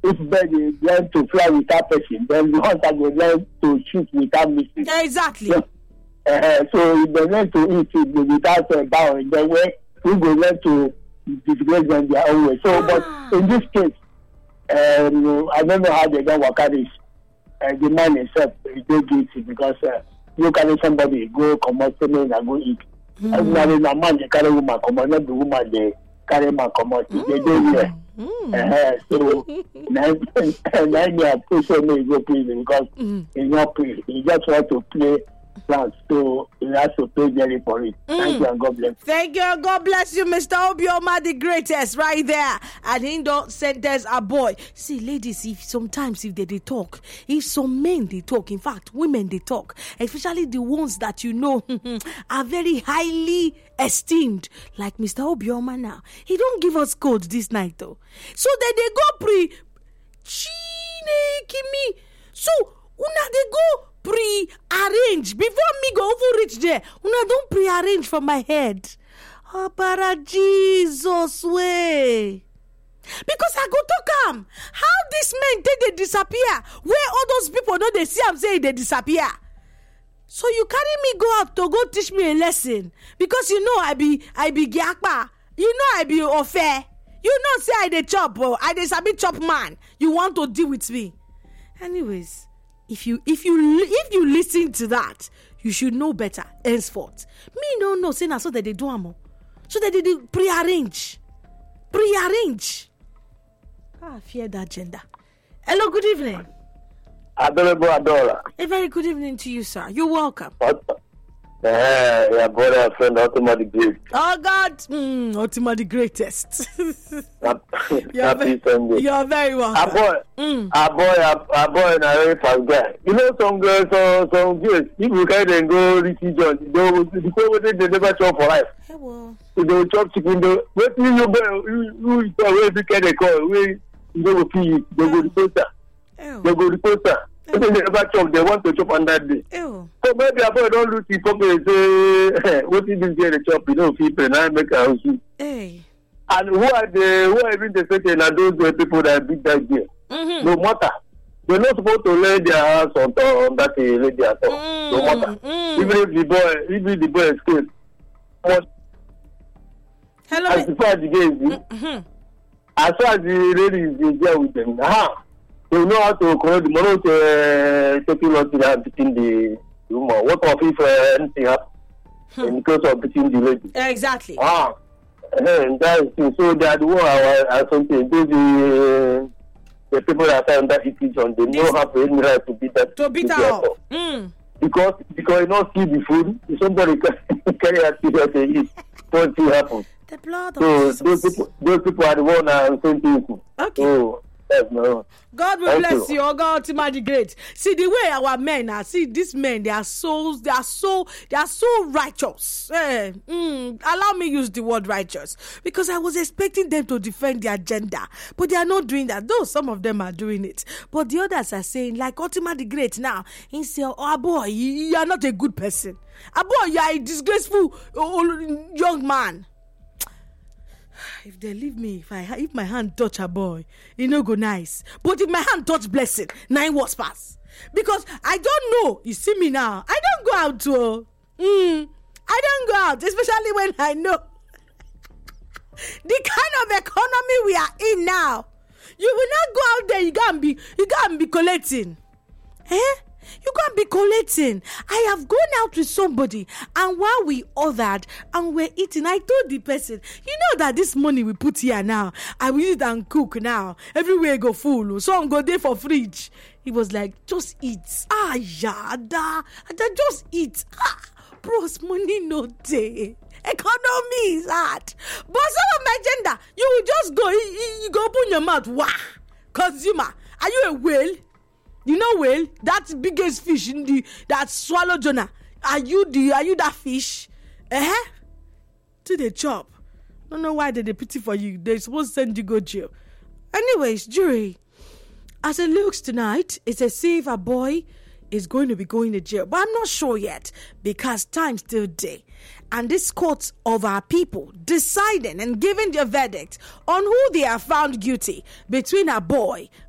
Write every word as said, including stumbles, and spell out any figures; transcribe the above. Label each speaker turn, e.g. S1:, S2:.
S1: if bird learn to fly without person, then the hunter will learn to shoot without missing.
S2: Exactly.
S1: So, uh, so if they learn to eat it without uh, bowing, then we we will learn to disgrace them their own way. So, ah. but in this case, um, I don't know how they don't work at this. Uh, the man himself is very guilty because uh, you carry somebody go commercially and go eat. Mm. Ordinarily, a man they carry woman come out, not the woman they carry man come out. Mm. They do here. Mm. Uh, so now they are pushing me go prison because mm. he's not play. He just want to play France, so he has to pay dearly for it. Mm. Thank you and God bless.
S2: Thank you and God bless you, Mister Obioma, the greatest, right there. And he don't sentence a boy. See, ladies, if sometimes if they, they talk, if some men they talk, in fact, women they talk, especially the ones that you know are very highly esteemed, like Mister Obioma now. He don't give us code this night though. So then they go pre Chine Kimi. So una they go pre-arrange before me go over reach there. Una don't pre-arrange for my head. Oh, para Jesus way. Because I go to come. How this men take they disappear? Where all those people know they see I'm saying they disappear. So you carry me go out to go teach me a lesson. Because you know I be I be giakpa. You know I be ofe. You know say I dey chop or I dey sabi chop man. You want to deal with me. Anyways. If you if you if you listen to that, you should know better henceforth. Me no no say na so that they do amo. So that they, they pre-arrange. Pre-arrange. Ah, I fear that gender. Hello, good evening.
S1: Adorable Adora.
S2: A very good evening to you, sir. You're welcome.
S1: What? Yeah, your brother friend Ultima the Great.
S2: Oh God, mm, Ultima the greatest. you're,
S1: Happy
S2: very,
S1: Sunday.
S2: You're very welcome.
S1: A boy, mm. a boy, a, a boy, and a very fast guy. You know some girls, some some girls. If you can then go reach John, they will because they they never chop for life.
S2: Hello.
S1: So they will chop chicken. They wait till you go, you you where you can they call, where you go to feed, they go to poster, they go to poster. If they never chop, they want to chop on that day.
S2: Ew.
S1: So maybe a boy don't look the pocket and say, what is this guy the chop? You know, people and I make a house.
S2: Hey.
S1: And who are the who are even the second and those were people that beat that girl? Mm-hmm. No matter. They're not supposed to lay their hands on, on that lady at all. Mm-hmm. No matter. Mm-hmm. Even if the boy, even if the boy escapes. But
S2: hello.
S1: As far as the game is, mm-hmm. as far as the lady is there with them, aha. They know how to correct the money to taking out to between the woman. What of if uh, anything happens hmm. in the case of between the lady?
S2: Exactly.
S1: Ah, and that's so that one or something. Those the the people that are under institution, they know how to any right to beat that
S2: to beat her up. Mm.
S1: Because because you don't see the food, somebody can carry out to the eat. What will happen?
S2: The blood of
S1: so
S2: Jesus.
S1: those people, those people are the one that are same people.
S2: Okay.
S1: So, yes, no.
S2: God will Thank bless you. you. Oh God, Ultimate great. See the way our men are. See these men. They are so. They are so. They are so righteous. Eh, mm, allow me use the word righteous because I was expecting them to defend their gender, but they are not doing that. Though some of them are doing it, but the others are saying like Ultimate great. Now he say, "Oh boy, you are not a good person. Ah boy, you are a disgraceful oh, young man." If they leave me, if I if my hand touch a boy, it no go nice. But if my hand touch blessing, nine was pass. Because I don't know. You see me now. I don't go out to. Mm, I don't go out, especially when I know the kind of economy we are in now. You will not go out there. You can't be. You can't be collecting. Eh? You can't be collecting. I have gone out with somebody, and while we ordered and we're eating, I told the person, you know that this money we put here now, I will eat and cook now. Everywhere go full. So I'm go there for fridge. He was like, just eat. Ah, yeah, da, da, just eat. Ah, bros, money no day. Economy is hard. But some of my gender, you will just go, you, you go open your mouth. Wah, consumer, are you a whale? You know whale, that biggest fish in the that swallow Jonah. Are you the are you that fish? Eh? To the chop. Don't know why they they pity for you. They're supposed to send you go jail. Anyways, jury. As it looks tonight, it's as if a boy is going to be going to jail. But I'm not sure yet because time's still day. And this court of our people deciding and giving their verdict on who they have found guilty between a boy